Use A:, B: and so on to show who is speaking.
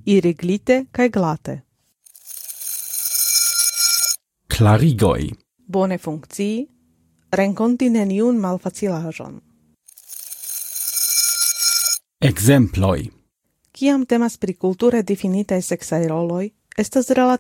A: iri glite kaj glate.
B: Klarigoj.
A: Bone funkcii, renkonti neniun malfacilaĵon.
B: Ekzemploj.
A: Kiam temas pri kulture difinitaj seksaj roloj, estas relate